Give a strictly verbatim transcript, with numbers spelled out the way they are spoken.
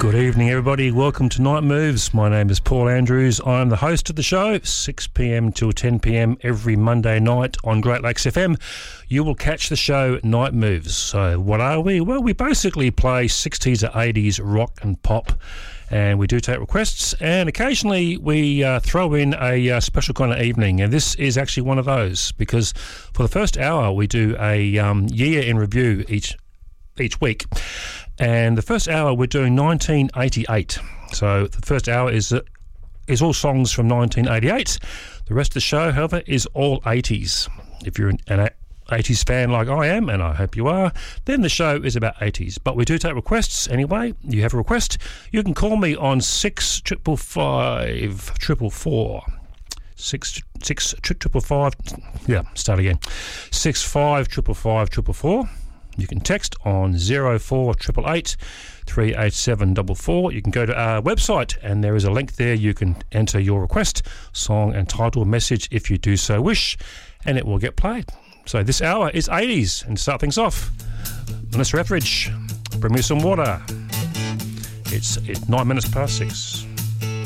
Good evening, everybody. Welcome to Night Moves. My name is Paul Andrews. I'm the host of the show, six p.m. till ten p.m. every Monday night on Great Lakes F M. You will catch the show Night Moves. So what are we? Well, we basically play sixties or eighties rock and pop, and we do take requests, and occasionally we uh, throw in a uh, special kind of evening, and this is actually one of those, because for the first hour we do a um, year in review each each week. And the first hour we're doing nineteen eighty-eight. So the first hour is uh, is all songs from nineteen eighty-eight. The rest of the show, however, is all eighties. If you're an, an eighties fan like I am, and I hope you are, then the show is about eighties. But we do take requests anyway. You have a request, you can call me on six triple five triple four. Six six triple five. Yeah, start again. Six five triple five triple four. You can text on zero four eight eight eight three eight seven four four. You can go to our website and there is a link there. You can enter your request, song and title, message if you do so wish, and it will get played. So this hour is eighties, and to start things off, Vanessa Etheridge, Bring Me Some Water. It's, it's nine minutes past six.